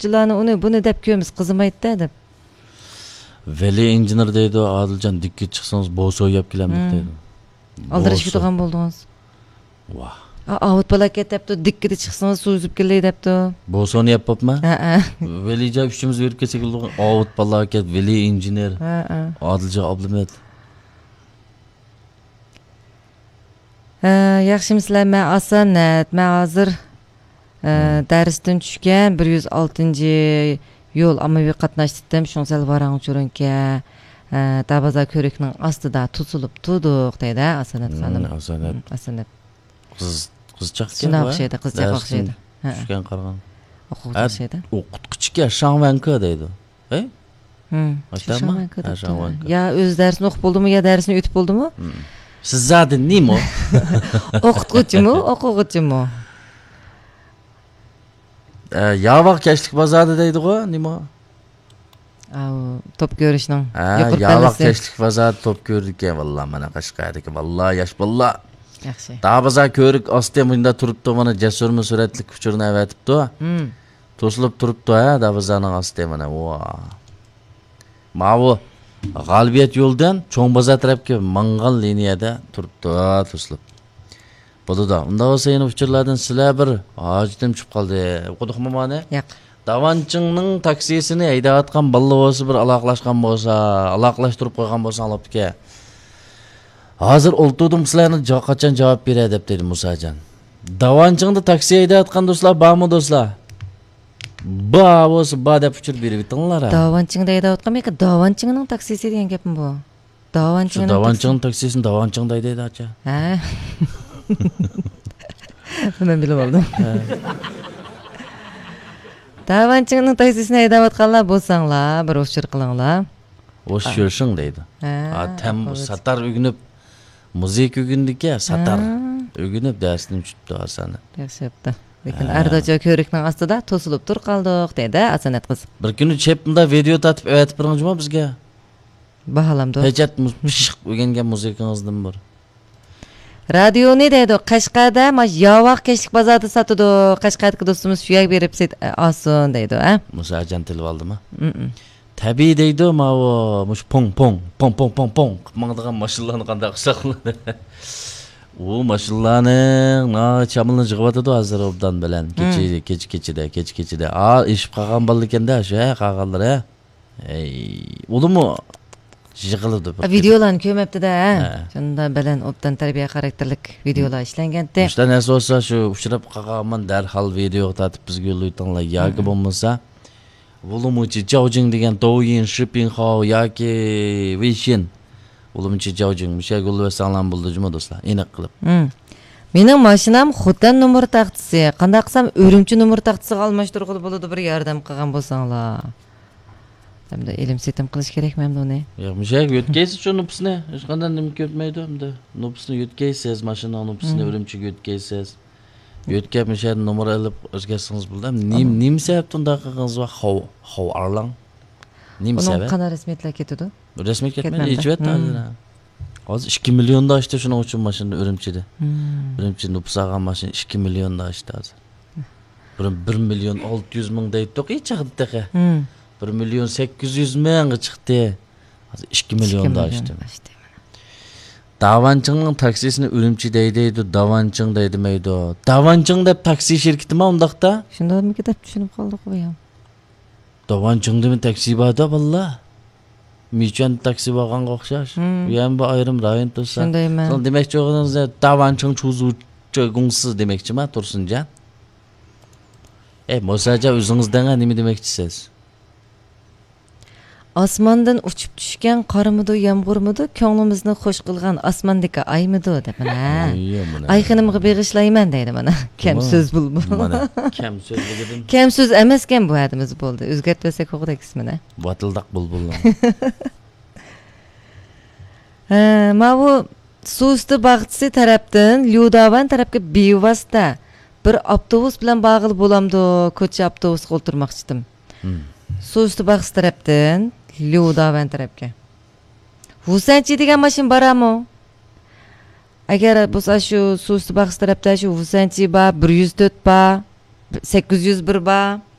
o'quvchilarni uni buni deb ko'miz qizimaydi deb. Veli injener deydi, Adiljon dikkat chiqsangiz boz o'yab kelamiz deydi. Aldirishga turgan bo'ldingiz. Vah. Avut balaket debdi, dikkati chiqsangiz suzib kelay debdi. Bosoni yapapma? Velija üçümüz verip kesek oldu. Avut balaket, Veli injener. Adiljon Ablamet. Yaxshimisilar, men Asanat, men hozir darsdan tushgan 106-yo'l ommaviy qatnashdim. Shunga varang uchurunka Dabaza ko'rikning ostida tutilib turdik deydi Asanat xonim. Asanat. Qizchaq Shunday o'xshaydi, qizchaq o'xshaydi. Tushgan qarg'an. O'quvchi o'xshaydi. O'qituvchiga Shangvanka deydi. Aytama? Ya o'z darsini o'qib bo'ldimi, yo darsini o'tib bo'ldimi? Siz zaten nima? O'qituvchimi, o'quvchimi? Yavaq keşlik bazarda deydi-ku, nima? Top görüşnün. Yavaq keşlik bazarda top gördük ya, vallahi mana Qashqarga, vallahi yaş balla. Yaxshi. Dabaza ko'rik osti bunda turibdi, mana Jasurmi suratlik kuchurni avatibdi. To'silib turibdi ha, Dabazaning osti mana. Mavu G'albiyat yo'ldan cho'ng bozor tarafga mangan liniyada turibdi, to'silib. Bo'ldi-da. Unda bo'lsa yana uchurlardan sizlar bir hojitim chiqib qoldi. O'qidikmi mana? Yo'q. Davanchingning taksisini haydayotgan balla bo'lsa bir aloqalashgan bo'lsa, aloqalashtirib qo'ygan bo'lsa olibdi-ki. Hozir o'ltirdim, sizlarni qachon javob beray deb dedi Musajon. Davanchingda taksi haydayotgan do'stlar bormi do'stlar? Bo'lsa deb uchur berib bitinglar. Davanchingda haydayotganmi-ki? Davanchingning taksisi degan gapmi bu? Davanchingning taksisini davanchingda haydaydi acha. Ha. Ben bilib oldim. Davanchingning taksisini haydayotganlar bo'lsanglar, bir o'shir qilinglar. O'shirshing deydi. Tam satar o'ginib muzik o'gindiki, satar o'ginib darsni tushibdi Asana. Yaxshiyapti. Lekin Ardojo ko'rikning ostida to'silib tur qoldik dedi Asanat qiz. Bir kuni chepimda video tatib aytib biringizmi bizga? Bahalamdi. Hajat pishiq o'rgangan musiqangizdan bir. Radioni deydi, Qashqarda Yavaq keşlik bozorda sotadi. Qashqardagi do'stimiz suyak berib olsin deydi, ha? Musajon tilib oldimi? Tabiiy deydi, mush pong qilmadigan mashinalarni qanday qilsa. U mashinalarning chamilni jig'vatadi hozir obdan bilan. Kechida. Eshib qolgan bo'ldi ekanda, shu qolganlar, ha. Ulimi yig'ildi. Videolarni ko'mabdi-da, shunda bilan obdan tarbiya xarakterlik videolar ishlangan-da. Shundan asosan shu uchrab qolganman darhol video tatib bizga yo'llaytinglar. Yoki bo'lmasa Ulumuchi Jiaojing degan Douyin, Shipinghao yoki Weixin. Ulumuchi Jiaojing misha yo'llasanglar bo'ldi juma do'stlar. Aniq qilib. Mening mashinam Xotan nomer taxtisi. Qanday qilsam Urumchi nomer taxtisiga almashtirib bo'ladi, bir yordam qilgan bo'lsanglar. Hamda elim setim qilish kerakmi hamda uni? Yo'q, misha yo'tkaysiz shu nupsni. Hech qanday nima ko'rmaydi hamda. Nupsni yo'tkaysiz, mashina nupsini Urumchiga yo'tkaysiz. Yo'tkab misha nomer olib o'zgarsangiz bo'ldi. Nim sababdan unda qilgansiz va how arlang. Nim sabab? Uni qanday rasmiyatlar ketadi? Rasmiyat ketmaydi, ijvatda. Hozir 2 millionda ochdi shuning uchun mashina Urumchida. Urumchi nupsagan mashina 2 millionda ochdi hozir. 1 million 600 ming deydi-ku, chiqdi. 1 million 800 mingga chiqdi. Hozir 2 millionda ochdi. Davanchingning taksisini Urumchi deydi, Davanching deydimeydi. Davanching deb taksi şirketimi undaqda? Shundaymi deb tushunib qoldik qo'yam. Davanchingdimi taksi borda valla? Michan taksi bo'lganga o'xshash. Bu ham bir ayrim rayon tursa. Shundaymi? Demakchi o'g'lingiz Davanching chuzuvchi gungsi demakchimi Tursunjon? Mosaja o'zingizdan nima demakchisiz? Osmondan uchib tushgan qorimidu, yomg'irmidu, ko'nglimizni xush qilgan osmondagi aymidu deb mana. Ayxinimga beg'ishlayman deydi mana. Kam so'z bulbul. Mana kam so'z dedim. Kam so'z emaskan bu hadimiz bo'ldi. O'zgartmasak o'g'dak ismini. Vatildaq bulbullar. Bu Suusti bag'chisi tarafdan Lyudavan tarafga bevosita bir avtobus bilan bog'liq bo'lamdi. Ko'cha avtobusga o'tirmoqchi edim. Suusti bag'chisi tarafdan Lyudavan tarafga. Vusanchi degan mashina borami? Agar bo'lsa shu Suusti bag'chisi tarafda shu Vusanchi ba 104 ba 801 ba